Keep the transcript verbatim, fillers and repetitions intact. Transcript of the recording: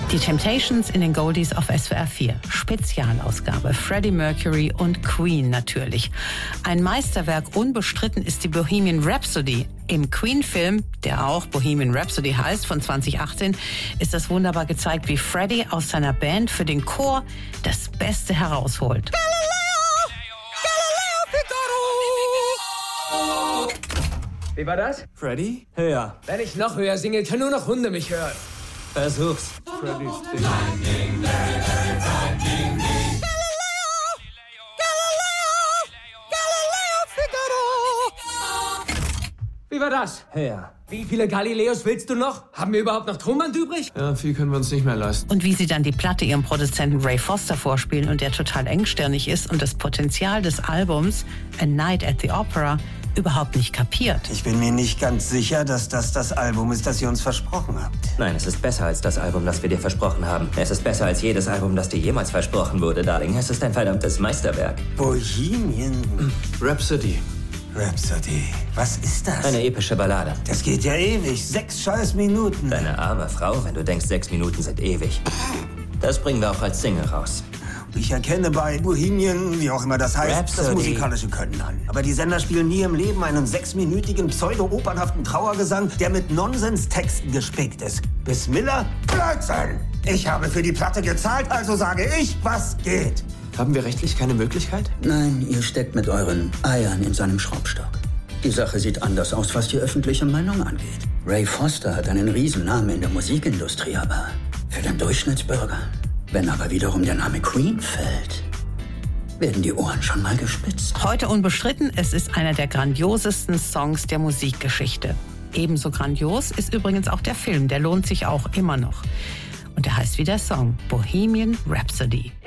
Die Temptations in den Goldies auf S W R vier. Spezialausgabe. Freddie Mercury und Queen natürlich. Ein Meisterwerk, unbestritten ist die Bohemian Rhapsody. Im Queen-Film, der auch Bohemian Rhapsody heißt, von zwanzig achtzehn, ist das wunderbar gezeigt, wie Freddie aus seiner Band für den Chor das Beste herausholt. Wie war das? Freddie? Höher. Wenn ich noch höher singe, können nur noch Hunde mich hören. Versuch's. Freddys Ding. Wie war das? Höher. Wie viele Galileos willst du noch? Haben wir überhaupt noch Tonband übrig? Ja, viel können wir uns nicht mehr leisten. Und wie sie dann die Platte ihrem Produzenten Ray Foster vorspielen und der total engstirnig ist und das Potenzial des Albums A Night at the Opera überhaupt nicht kapiert. Ich bin mir nicht ganz sicher, dass das das Album ist, das ihr uns versprochen habt. Nein, es ist besser als das Album, das wir dir versprochen haben. Es ist besser als jedes Album, das dir jemals versprochen wurde, Darling. Es ist ein verdammtes Meisterwerk. Bohemian Rhapsody. Rhapsody. Was ist das? Eine epische Ballade. Das geht ja ewig. Sechs scheiß Minuten. Deine arme Frau, wenn du denkst, sechs Minuten sind ewig. Das bringen wir auch als Single raus. Ich erkenne bei Bohemian, wie auch immer das heißt, Rhapsody. das musikalische Können an. Aber die Sender spielen nie im Leben einen sechsminütigen pseudo-opernhaften Trauergesang, der mit Nonsens-Texten gespickt ist. Bis Miller? Blödsinn! Ich habe für die Platte gezahlt, also sage ich, was geht. Haben wir rechtlich keine Möglichkeit? Nein, ihr steckt mit euren Eiern in seinem Schraubstock. Die Sache sieht anders aus, was die öffentliche Meinung angeht. Ray Foster hat einen Riesennamen in der Musikindustrie, aber für den Durchschnittsbürger. Wenn aber wiederum der Name Queen fällt, werden die Ohren schon mal gespitzt. Heute unbestritten, es ist einer der grandiosesten Songs der Musikgeschichte. Ebenso grandios ist übrigens auch der Film, der lohnt sich auch immer noch. Und der heißt wie der Song, Bohemian Rhapsody.